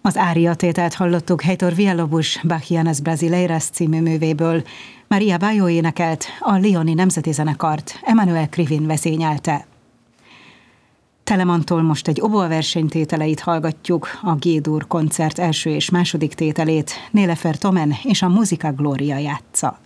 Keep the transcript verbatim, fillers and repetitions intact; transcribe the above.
Az áriatételt hallottuk Heitor Villa-Lobos Bachianas Brasileiras című művéből. Maria Bajó énekelt, a Lioni Nemzeti Zenekart Emmanuel Krivin vezényelte. Telemantól most egy oboaverseny tételeit hallgatjuk, a G-dur koncert első és második tételét Nélefer Tomen és a Musica Gloria játsza.